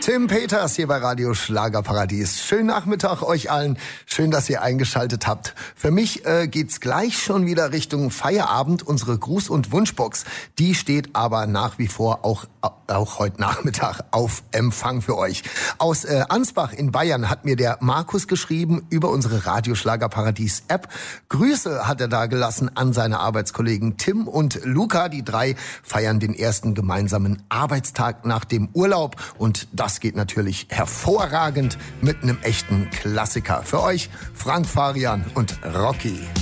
Tim Peters hier bei Radio Schlagerparadies. Schönen Nachmittag euch allen. Schön, dass ihr eingeschaltet habt. Für mich geht's gleich schon wieder Richtung Feierabend. Unsere Gruß- und Wunschbox, die steht aber nach wie vor auch heute Nachmittag auf Empfang für euch. Aus Ansbach in Bayern hat mir der Markus geschrieben über unsere Radio Schlagerparadies App. Grüße hat er da gelassen an seine Arbeitskollegen Tim und Luca. Die drei feiern den ersten gemeinsamen Arbeitstag nach dem Urlaub und das geht natürlich hervorragend mit einem echten Klassiker. Für euch Frank Farian und Rocky.